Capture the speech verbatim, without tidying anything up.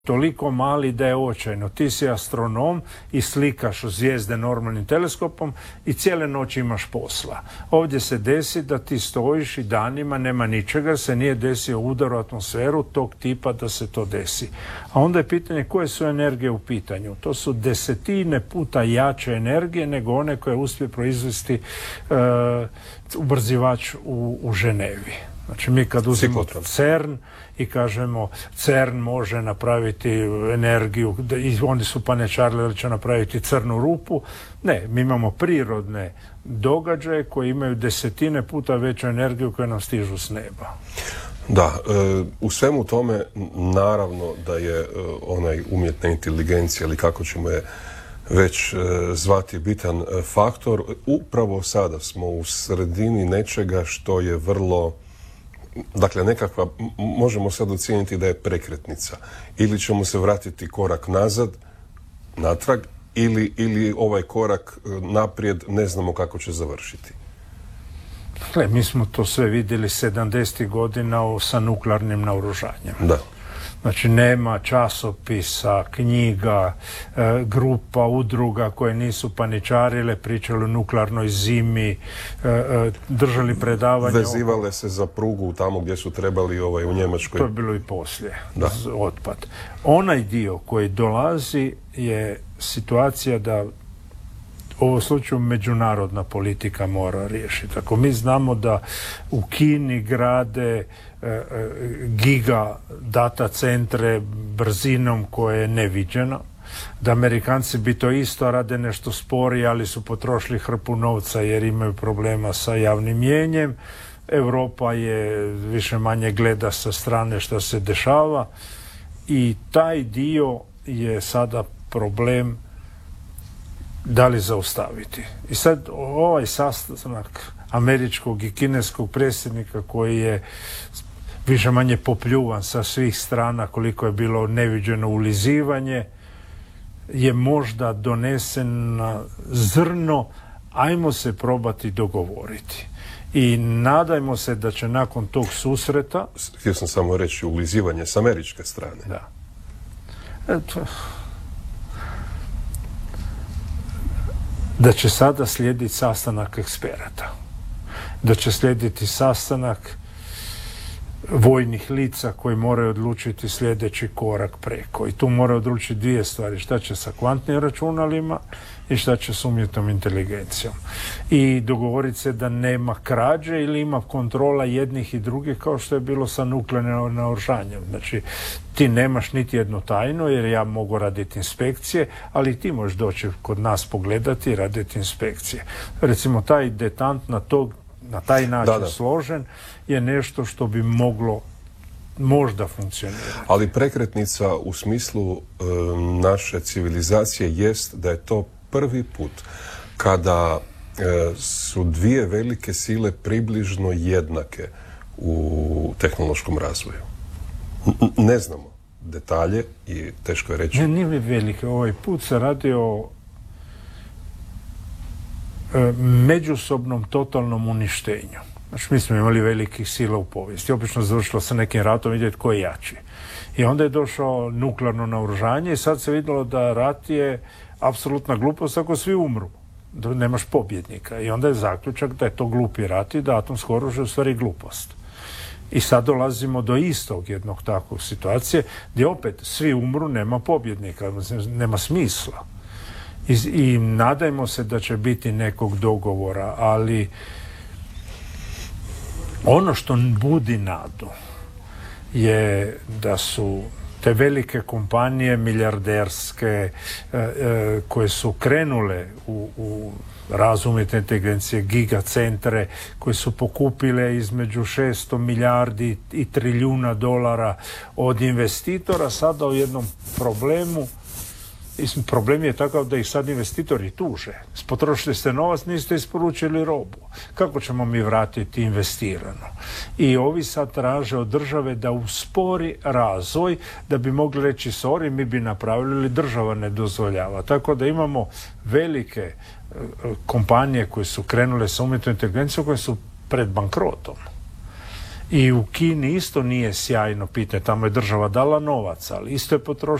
toliko mali da je očajno. Ti si astronom i slikaš zvijezde normalnim teleskopom i cijele noći imaš posla. Ovdje se desi da ti stojiš i danima, nema ničega, se nije desio udar u atmosferu tog tipa da se to desi. A onda je pitanje koje su energije u pitanju. To su desetine puta jače energije nego one koje uspije proizvesti uh, ubrzivač u, u Ženevi. Znači mi kad uzmemo CERN i kažemo CERN može napraviti energiju i oni su panečarili da će napraviti crnu rupu. Ne, mi imamo prirodne događaje koji imaju desetine puta veću energiju koje nam stižu s neba. Da, e, u svemu tome naravno da je e, onaj umjetna inteligencija ili kako ćemo je već e, zvati bitan e, faktor. Upravo sada smo u sredini nečega što je vrlo, dakle nekakva, možemo sad ocijeniti da je prekretnica. Ili ćemo se vratiti korak nazad, natrag, ili, ili ovaj korak naprijed ne znamo kako će završiti. Dakle, mi smo to sve vidjeli sedamdesetih godina sa nuklearnim naoružanjem. Da. Znači nema časopisa, knjiga, e, grupa, udruga koje nisu paničarile, pričali o nuklearnoj zimi, e, e, držali predavanje. Vezivale se za prugu tamo gdje su trebali ovaj, u Njemačkoj. To je bilo i poslije, da. Otpad. Onaj dio koji dolazi je situacija da u ovom slučaju međunarodna politika mora riješiti. Ako mi znamo da u Kini grade e, e, giga data centre brzinom koja je neviđena, da Amerikanci bi to isto rade nešto sporije, ali su potrošili hrpu novca jer imaju problema sa javnim mnijenjem. Europa je više manje gleda sa strane što se dešava i taj dio je sada problem da li zaustaviti. I sad ovaj sastanak američkog i kineskog predsjednika koji je više manje popljuvan sa svih strana koliko je bilo neviđeno ulizivanje je možda donesen na zrno, ajmo se probati dogovoriti. I nadajmo se da će nakon tog susreta... Htio sam samo reći ulizivanje s američke strane. Da. Eto, da će sada slijediti sastanak eksperata. Da će slijediti sastanak vojnih lica koji moraju odlučiti sljedeći korak preko. I tu moraju odlučiti dvije stvari. Šta će sa kvantnim računalima i šta će s umjetnom inteligencijom. I dogovoriti se da nema krađe ili ima kontrola jednih i drugih kao što je bilo sa nuklearnim naoružanjem. Znači, ti nemaš niti jednu tajnu jer ja mogu raditi inspekcije, ali ti možeš doći kod nas pogledati i raditi inspekcije. Recimo, taj detant na tog na taj način da, da. složen je nešto što bi moglo možda funkcionirati. Ali prekretnica u smislu e, naše civilizacije jest da je to prvi put kada e, su dvije velike sile približno jednake u tehnološkom razvoju. N- ne znamo detalje i teško je reći. Ne, nije velike. Ovaj put se radi o međusobnom totalnom uništenju. Znači, mi smo imali velikih sila u povijesti. Obično završilo sa nekim ratom vidjeti ko je jači. I onda je došao nuklearno naoružanje i sad se vidjelo da rat je apsolutna glupost ako svi umru. Da nemaš pobjednika. I onda je zaključak da je to glupi rat i da atomsko oružje je u stvari glupost. I sad dolazimo do istog jednog takvog situacije gdje opet svi umru, nema pobjednika, nema smisla. I, i nadajmo se da će biti nekog dogovora, ali ono što budi nadu je da su te velike kompanije milijarderske e, e, koje su krenule u, u razvoj umjetne inteligencije, gigacentre koje su pokupile između šesto milijardi i trilijuna dolara od investitora, sada u jednom problemu. Problem je takav da ih sad investitori tuže. Potrošili ste novac, niste isporučili robu. Kako ćemo mi vratiti investirano? I ovi sad traže od države da uspori razvoj, da bi mogli reći sorry, mi bi napravili, država ne dozvoljava. Tako da imamo velike kompanije koje su krenule sa umjetnom inteligencijom koje su pred bankrotom. I u Kini isto nije sjajno pitanje, tamo je država dala novac, ali isto je potrošila